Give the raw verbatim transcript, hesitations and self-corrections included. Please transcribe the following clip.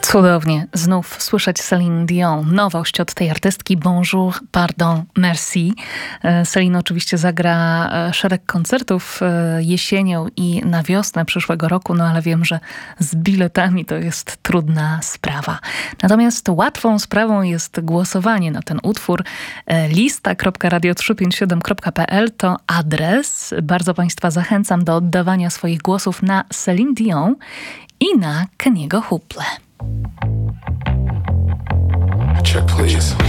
Cudownie znów słyszeć Céline Dion. Nowość od tej artystki. Bonjour, pardon, merci. Céline oczywiście zagra szereg koncertów jesienią i na wiosnę przyszłego roku, no ale wiem, że z biletami to jest trudna sprawa. Natomiast łatwą sprawą jest głosowanie na ten utwór. lista kropka radio trzysta pięćdziesiąt siedem kropka p l to adres. Bardzo Państwa zachęcam do oddawania swoich głosów na Céline Dion i na Keniego Huble. Check, please.